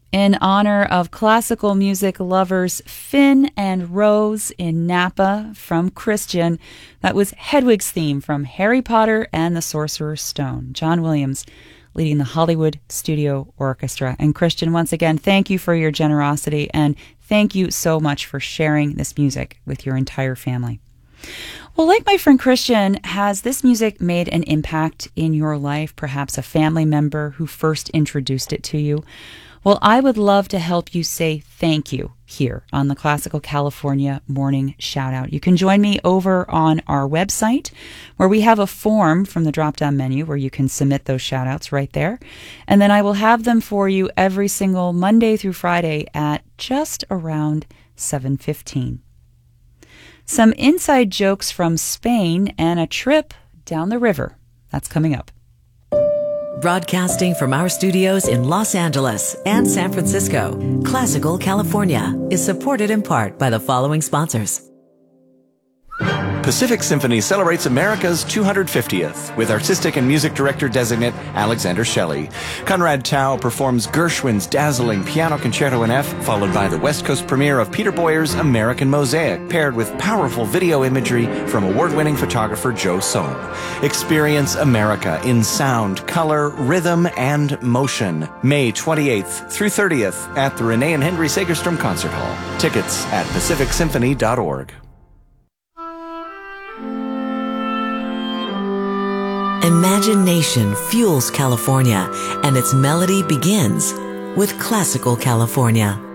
in honor of classical music lovers Finn and Rose in Napa from Christian. That was Hedwig's theme from Harry Potter and the Sorcerer's Stone. John Williams leading the Hollywood Studio Orchestra. And Christian, once again, thank you for your generosity, and thank you so much for sharing this music with your entire family. Well, like my friend Christian, has this music made an impact in your life? Perhaps a family member who first introduced it to you? Well, I would love to help you say thank you here on the Classical California Morning Shoutout. You can join me over on our website, where we have a form from the drop-down menu where you can submit those shoutouts right there. And then I will have them for you every single Monday through Friday at just around 7:15. Some inside jokes from Spain and a trip down the river. That's coming up. Broadcasting from our studios in Los Angeles and San Francisco, Classical California is supported in part by the following sponsors. Pacific Symphony celebrates America's 250th with artistic and music director designate Alexander Shelley. Conrad Tao performs Gershwin's dazzling Piano Concerto in F, followed by the West Coast premiere of Peter Boyer's American Mosaic, paired with powerful video imagery from award-winning photographer Joe Sohn. Experience America in sound, color, rhythm, and motion. May 28th through 30th at the Renee and Henry Segerstrom Concert Hall. Tickets at pacificsymphony.org. Imagination fuels California, and its melody begins with Classical California.